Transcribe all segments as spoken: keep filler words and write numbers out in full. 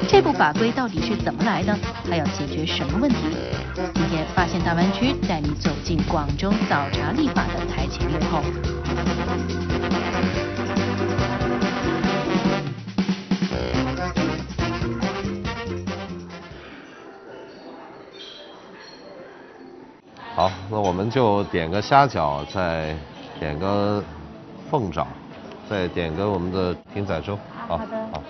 这部法规到底是怎么来的？它要解决什么问题？今天发现大湾区带你走进广州早茶立法的台前幕后。 好，那我们就点个虾饺，再点个凤爪，再点个我们的艇仔粥。好，好的。好。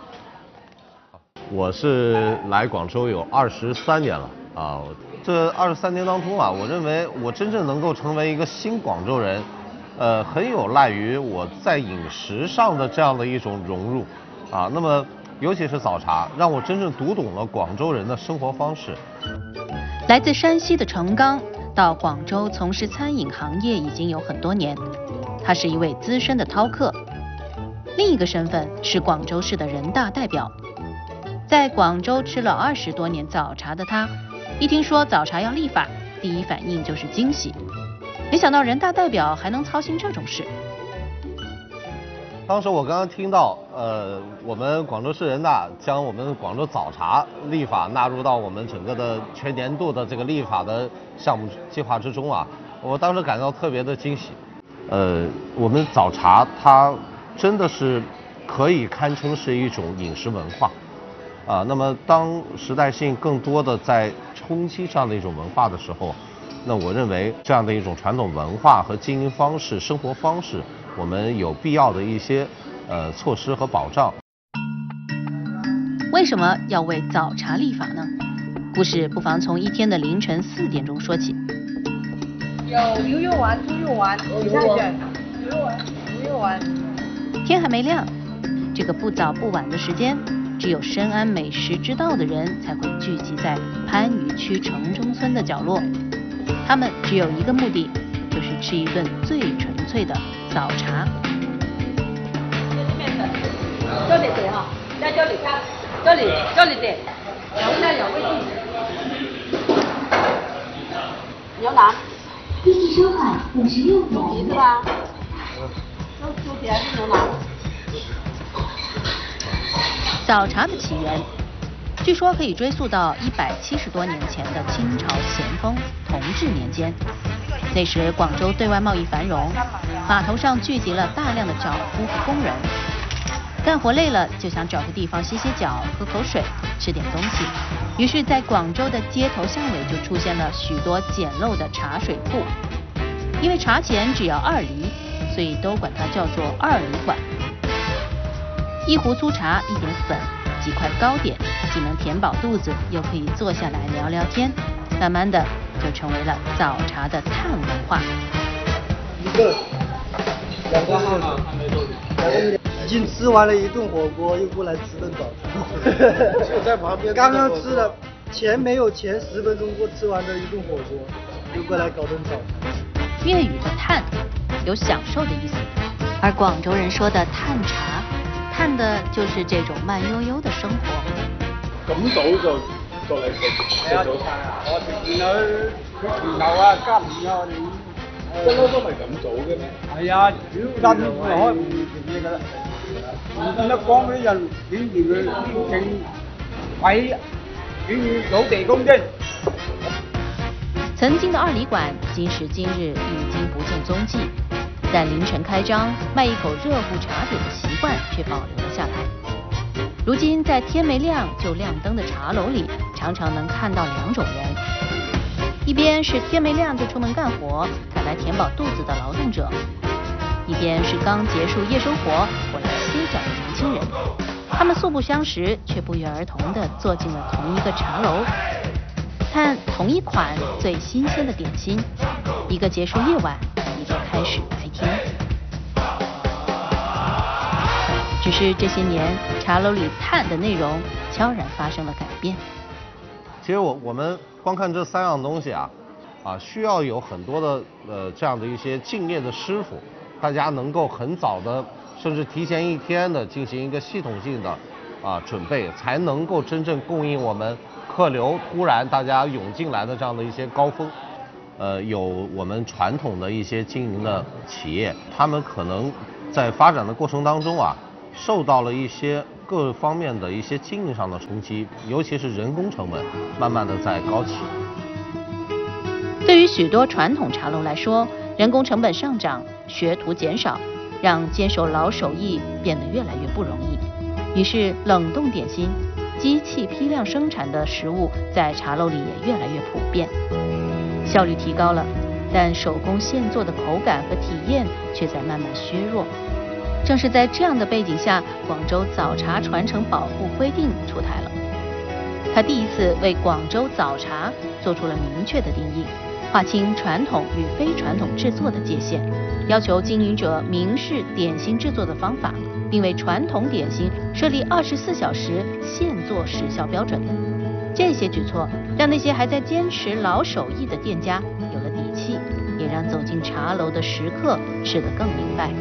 我是来广州有二十三年了啊，这二十三年当中啊，我认为我真正能够成为一个新广州人，呃，很有赖于我在饮食上的这样的一种融入啊。那么，尤其是早茶，让我真正读懂了广州人的生活方式。 来自山西的程刚到广州从事餐饮行业已经有很多年，他是一位资深的饕客，另一个身份是广州市的人大代表。在广州吃了二十多年早茶的他，一听说早茶要立法，第一反应就是惊喜。没想到人大代表还能操心这种事。 当时我刚刚听到，呃，我们广州市人大将我们广州早茶立法纳入到我们整个的全年度的这个立法的项目计划之中啊，我当时感到特别的惊喜。呃，我们早茶它真的是可以堪称是一种饮食文化。啊，那么当时代性更多的在冲击这样的一种文化的时候，那我认为这样的一种传统文化和经营方式、生活方式，我们有必要的一些呃措施和保障。 为什么要为早茶立法呢？故事不妨从一天的凌晨四点钟说起。 有牛肉丸、猪肉丸、牛肉丸、牛肉丸、牛肉丸。 天还没亮，这个不早不晚的时间。只有深谙美食之道的人才会聚集在番禺区城中村的角落，他们只有一个目的，就是吃一顿最纯粹的早茶。 这里点哈，在这里看，这里这里点，然后再有味精，牛腩， 这是收款五十六猪蹄是吧？猪猪蹄还是牛腩？ 早茶的起源，据说可以追溯到一百七十多年前的清朝咸丰同治年间。那时广州对外贸易繁荣，码头上聚集了大量的脚夫和工人，干活累了就想找个地方歇歇脚、喝口水、吃点东西。于是，在广州的街头巷尾就出现了许多简陋的茶水铺。因为茶钱只要二厘，所以都管它叫做二厘馆。一壶粗茶，一点粉，几块糕点，既能填饱肚子，又可以坐下来聊聊天，慢慢的就成为了早茶的碳文化。 一个，两个号码，已经吃完了一顿火锅，又过来吃顿早茶。就在旁边。刚刚吃了，前没有前十分钟过吃完的一顿火锅，又过来搞顿早茶。 粤语的碳有享受的意思，而广州人说的碳茶。看的就是这种慢悠悠的生活。 咁早就就嚟食食早餐啊！我食見佢佢前後啊加麵啊，你不嬲都係咁早嘅咩？係啊，主要三點半就開門食嘢㗎啦。唔見得講嗰啲人顯住佢邊境位顯住土地公啫。 曾經的二里館，今時今日已經不見蹤跡。但凌晨開張賣一口熱乎茶點的習慣卻保留了下來。如今在天沒亮就亮燈的茶樓裡，常常能看到兩種人：一邊是天沒亮就出門幹活，趕來填飽肚子的勞動者；一邊是剛結束夜生活回來歇腳的年輕人。他們素不相識，卻不約而同地坐進了同一個茶樓，看同一款最新鮮的點心，一個結束夜晚，一個開始白天。只是這些年，茶樓裡碳的內容悄然發生了改變。 其實我我們光看這三樣東西啊，啊，需要有很多的呃這樣的一些敬業的師傅，大家能夠很早的，甚至提前一天的進行一個系統性的啊準備，才能夠真正供應我們客流突然大家湧進來的這樣的一些高峰。呃，有我們傳統的一些經營的企業，他們可能在發展的過程當中啊， 受到了一些各方面的一些经营上的冲击，尤其是人工成本慢慢的在高企。 对于许多传统茶楼来说，人工成本上涨，学徒减少，让坚守老手艺变得越来越不容易。于是，冷冻点心、机器批量生产的食物在茶楼里也越来越普遍，效率提高了，但手工现做的口感和体验却在慢慢削弱。正是在这样的背景下，广州早茶传承保护规定出台了。它第一次为广州早茶做出了明确的定义，划清传统与非传统制作的界限，要求经营者明示点心制作的方法，并为传统点心设立二十四小时现做时效标准。这些举措让那些还在坚持老手艺的店家有了底气，也让走进茶樓的食客吃得更明白。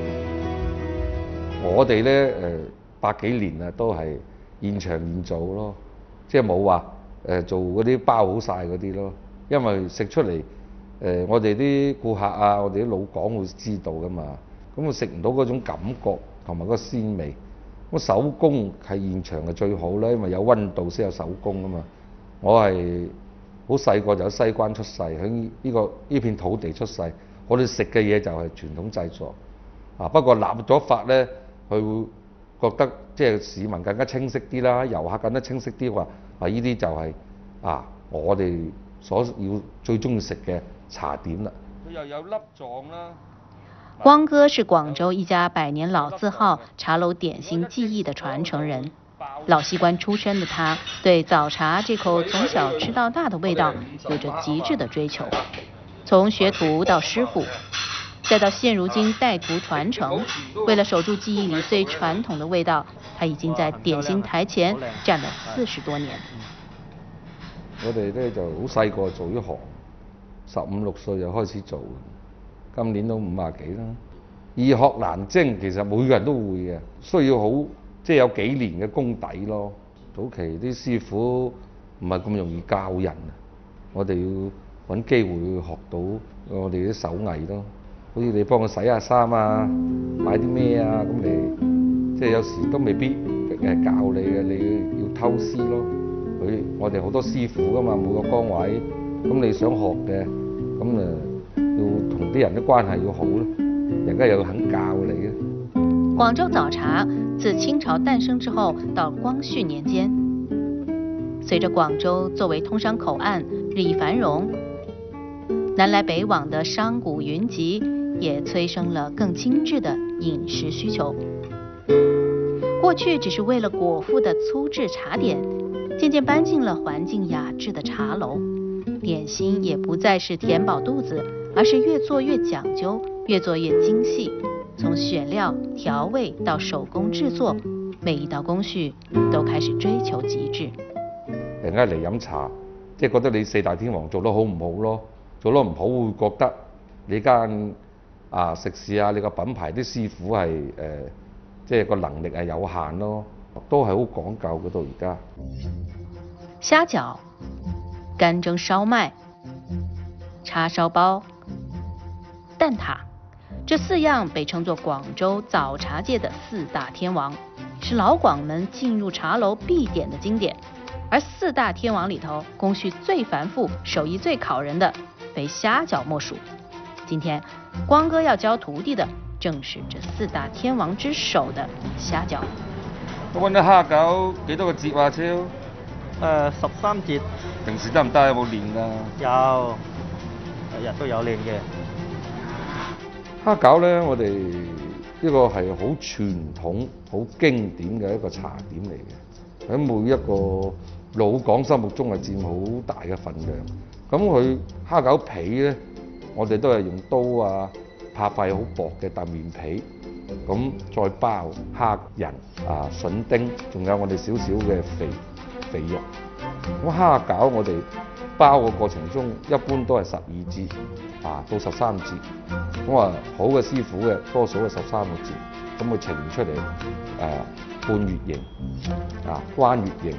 我哋咧誒百幾年啊，都係現場現做咯，即係冇話誒做嗰啲包好晒嗰啲咯。因為食出嚟誒、呃，我哋啲顧客啊，我哋啲老廣會知道噶嘛，咁佢食唔到嗰種感覺同埋嗰個鮮味。咁手工係現場係最好啦，因為有溫度先有手工啊嘛。我係好細個就喺西關出世，喺呢個呢片土地出世，我哋食嘅嘢就係傳統製作啊。不過立咗法咧，佢會覺得即係市民更加清晰啲啦，遊客更加清晰啲話啊，呢啲就係、是、啊我哋所要最中意食嘅茶點啦。佢又有粒狀啦。 光哥是廣州一家百年老字號茶樓點心技藝的傳承人，老西關出身的他，對早茶這口從小吃到大的味道有着極致的追求。從學徒到師傅，再到現如今帶徒傳承，為了守住記憶裡最傳統的味道，他已經在點心台前站了四十多年。 我哋咧就好細個做呢行，十五六歲就開始做。今年都五廿幾啦。易學難精，其實每個人都會嘅，需要好即係有幾年嘅功底咯。早期啲師傅唔係咁容易教人啊，我哋要揾機會去學到我哋啲手藝咯。好似你幫佢洗下衫啊，買啲咩啊，咁你即係有時都未必誒教你嘅，你要偷師咯。佢我哋好多師傅噶嘛，每個崗位，咁你想學嘅，咁誒。要同啲人的關係要好咯，人家又肯教你嘅。 廣州早茶自清朝誕生之後，到光緒年間，隨着廣州作為通商口岸日益繁榮，南來北往的商賈雲集，也催生了更精緻的飲食需求。過去只是為了果腹的粗製茶點，漸漸搬進了環境雅致的茶樓，點心也不再是填飽肚子，而是越做越講究，越做越精細。從選料、調味到手工製作，每一道工序都開始追求極致。 人家嚟飲茶，即係覺得你四大天王做得好唔好咯？做得唔好會覺得你間啊食肆啊，你個品牌啲師傅係誒、呃，即係個能力係有限咯，都係好講究嗰度而家。 蝦餃、乾蒸燒麥、叉燒包、蛋撻，這四樣被稱作廣州早茶界的四大天王，是老廣們進入茶樓必點的經典。而四大天王裡頭，工序最繁複、手藝最考人的，非蝦餃莫屬。今天，光哥要教徒弟的，正是這四大天王之首的蝦餃。 我揾啲蝦餃幾多個節啊？超？ 誒十三節。 平時得唔得？有冇練㗎？ 有，日日都有練嘅。 蝦餃咧，我哋呢個係好傳統、好經典嘅一個茶點嚟嘅，喺每一個老廣心目中係佔好大嘅份量。咁佢蝦餃皮咧，我哋都係用刀啊拍塊好薄嘅大麵皮，咁再包蝦仁啊、筍丁，仲有我哋少少嘅肥肥肉。咁蝦餃我哋包嘅過程中，一般都係十二節啊到十三節。咁啊，好嘅師傅嘅多數係十三個節，咁佢呈出嚟誒、呃、半月形啊彎月形。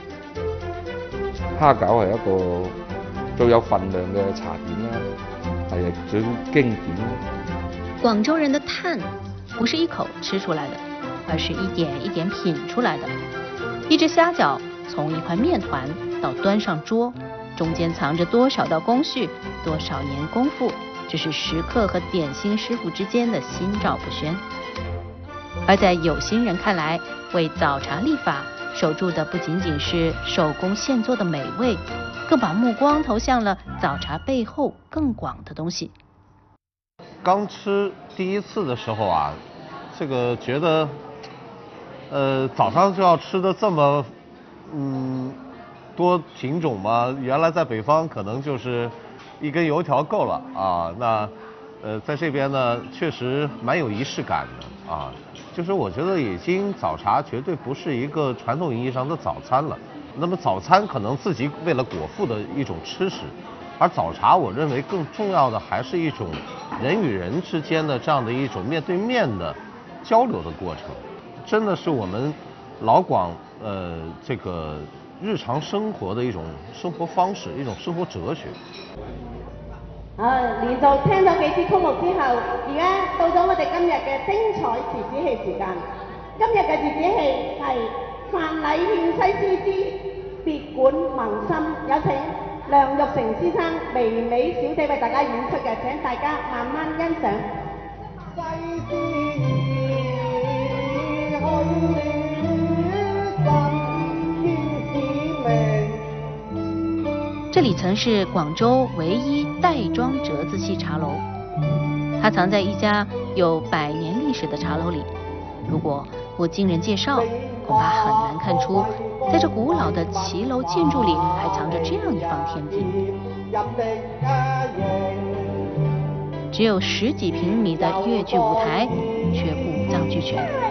蝦餃係一個最有份量嘅茶點啦。 係啊最經典咯。 廣州人的嘆不是一口吃出來的，而是一點一點品出來的。一隻蝦餃從一塊麵團到端上桌，中間藏着多少道工序，多少年功夫，這是食客和點心師傅之間的心照不宣。而在有心人看來，為早茶立法守住的不僅僅是手工現做的美味，更把目光投向了早茶背後更廣的東西。 剛吃第一次的時候啊，這個覺得，呃，早上就要吃的這麼，嗯，多品種嘛。原來在北方可能就是一根油條夠了啊。那，呃，在這邊呢，確實蠻有儀式感的啊。就是我覺得已經早茶絕對不是一個傳統意義上的早餐了。那麼早餐可能自己為了果腹的一種吃食。而早茶，我認為更重要的還是一種人與人之間的這樣的一種面對面的交流的過程，真的是我們老廣呃這個日常生活的一種生活方式，一種生活哲學。 啊，連續聽咗幾支曲目之後，而家到咗我哋今日嘅精彩折子戲時間。今日嘅折子戲係《范蠡獻西施之別館萌心》，有請梁玉成先生、微美小姐為大家演出嘅，請大家慢慢欣賞。 這裡曾是廣州唯一袋裝折子戲茶樓，它藏在一家有百年歷史的茶樓裡。如果不經人介紹，恐怕很難看出，在這古老的騎樓建築裡還藏着這樣一方天地。只有十幾平米的粵劇舞台，卻五臟俱全。